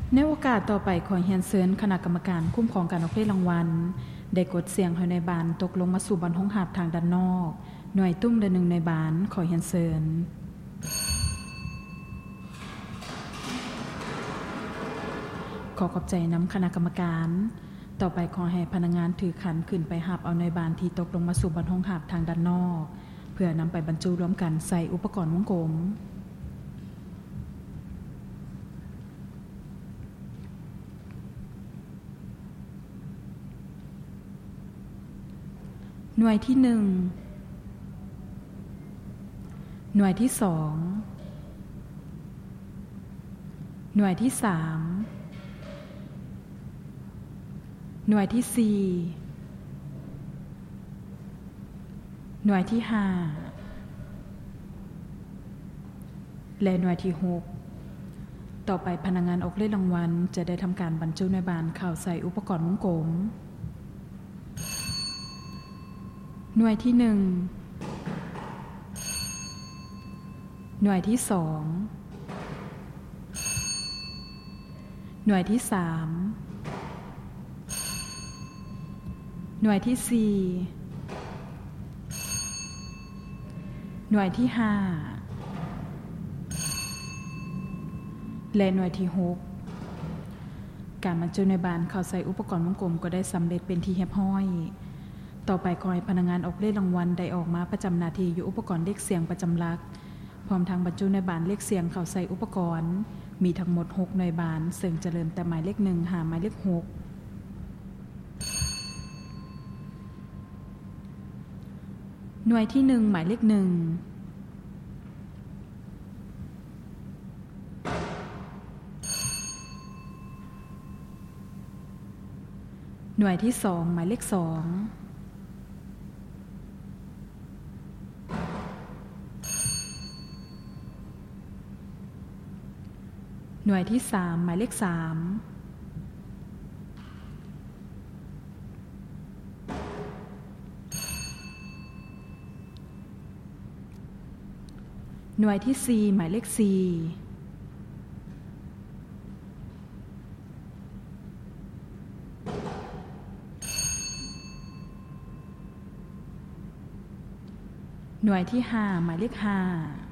ในโอกาสต่อไปขอเฮียนเชิญคณะกรรมการคุ้มครองการออกรางวัลได้กดเสียงให้ในบานตกลงมาสู่บอลห้องหาบทางด้านนอกหน่วยตุ้มเดือนหนึ่งในบานขอเฮียนเชิญขอขอบใจน้ำคณะกรรมการต่อไปขอให้พนักงานถือขันขึ้นไปหาบเอาในบานที่ตกลงมาสู่บอลห้องหาบทางด้านนอกเพื่อนำไปบรรจุรวมกันใส่อุปกรณ์วงกลมหน่วยที่1หน่วยที่2หน่วยที่3หน่วยที่4หน่วยที่5และหน่วยที่6ต่อไปพนักงานออกเลขรางวัลจะได้ทำการบรรจุในบานเข้าใส่อุปกรณ์วงกลมหน่วยที่1หน่วยที่2หน่วยที่3หน่วยที่4หน่วยที่5และหน่วยที่6การบรรจุในบานเข้าใส่อุปกรณ์วงกลมก็ได้สำเร็จเป็นที่เรียบร้อยต่อไปขอให้พนักงานออกเลขรางวัลได้ออกมาประจำหน้าที่อยู่อุปกรณ์เลขเสียงประจำหลักพร้อมทางบรรจุในบานเลขเสียงเข้าใส่อุปกรณ์มีทั้งหมด6หน่วยบานซึ่งจะเริ่มแต่หมายเลข1หาหมายเลข6หน่วยที่1หมายเลข1หน่วยที่2หมายเลข2หน่วยที่3หมายเลข3หน่วยที่4หมายเลข4หน่วยที่5หมายเลข5